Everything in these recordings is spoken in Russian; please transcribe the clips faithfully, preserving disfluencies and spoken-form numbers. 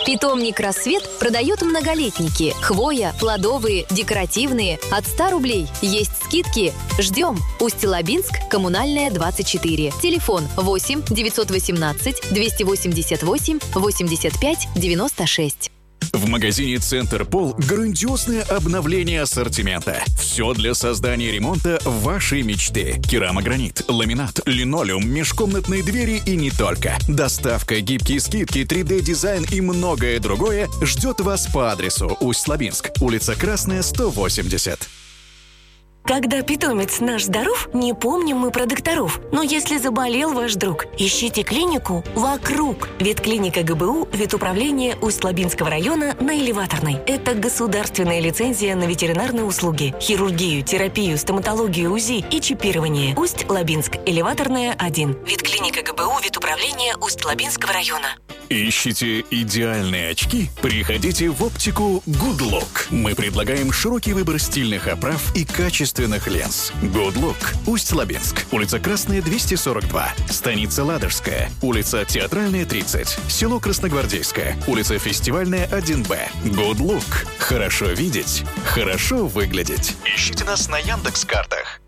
Питомник «Рассвет» продает многолетники. Хвоя, плодовые, декоративные. От ста рублей. Есть скидки. Ждем. Усть-Лабинск, Коммунальная, двадцать четыре. Телефон восемь девятьсот восемнадцать двести восемьдесят восемь восемьдесят пять девяносто шесть. В магазине «Центр Пол» грандиозное обновление ассортимента. Все для создания ремонта вашей мечты. Керамогранит, ламинат, линолеум, межкомнатные двери и не только. Доставка, гибкие скидки, три дэ-дизайн и многое другое ждет вас по адресу Усть-Лабинск, улица Красная, сто восемьдесят. Когда питомец наш здоров, не помним мы про докторов. Но если заболел ваш друг, ищите клинику вокруг. Ветклиника гэ бэ у, ветуправление Усть-Лабинского района на Элеваторной. Это государственная лицензия на ветеринарные услуги, хирургию, терапию, стоматологию, УЗИ и чипирование. Усть-Лабинск, Элеваторная, один. Ветклиника гэ бэ у, ветуправление Усть-Лабинского района. Ищите идеальные очки? Приходите в оптику Good Look. Мы предлагаем широкий выбор стильных оправ и качественных линз. Good Look. Усть-Лабинск. Улица Красная, двести сорок два. Станица Ладожская. Улица Театральная, тридцать. Село Красногвардейское. Улица Фестивальная, один бэ. Good Look. Хорошо видеть. Хорошо выглядеть. Ищите нас на Яндекс.Картах.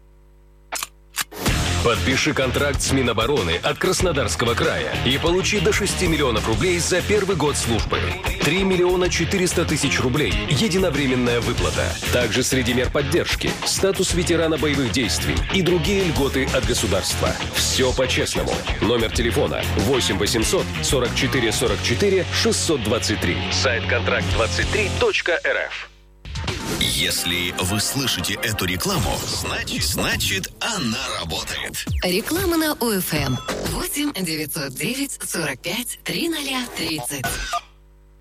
Подпиши контракт с Минобороны от Краснодарского края и получи до шести миллионов рублей за первый год службы. три миллиона четыреста тысяч рублей – единовременная выплата. Также среди мер поддержки – статус ветерана боевых действий и другие льготы от государства. Все по-честному. Номер телефона восемь восемьсот сорок четыре сорок четыре шестьсот двадцать три. Сайт контракт двадцать три точка эр эф. Если вы слышите эту рекламу, значит, значит она работает. Реклама на ОФМ. восемь девятьсот девять сорок пять тридцать тридцать.